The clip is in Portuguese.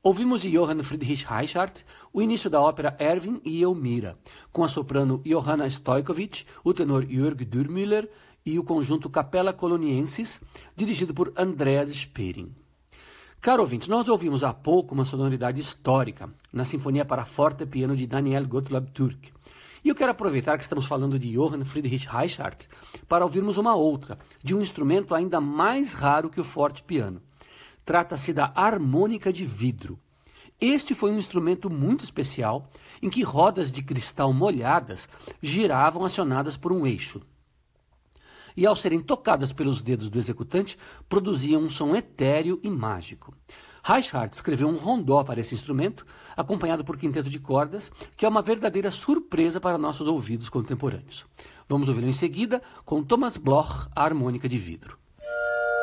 Ouvimos de Johann Friedrich Reichhardt o início da ópera Erwin e Elmira, com a soprano Johanna Stojkovic, o tenor Jörg Dürmüller e o conjunto Capella Coloniensis, dirigido por Andreas Speering. Caro ouvinte, nós ouvimos há pouco uma sonoridade histórica na Sinfonia para Forte e Piano de Daniel Gottlob Türk. E eu quero aproveitar que estamos falando de Johann Friedrich Reichhardt para ouvirmos uma outra, de um instrumento ainda mais raro que o forte piano. Trata-se da harmônica de vidro. Este foi um instrumento muito especial em que rodas de cristal molhadas giravam acionadas por um eixo. E ao serem tocadas pelos dedos do executante, produziam um som etéreo e mágico. Reichhardt escreveu um rondó para esse instrumento, acompanhado por quinteto de cordas, que é uma verdadeira surpresa para nossos ouvidos contemporâneos. Vamos ouvi-lo em seguida com Thomas Bloch, a harmônica de vidro.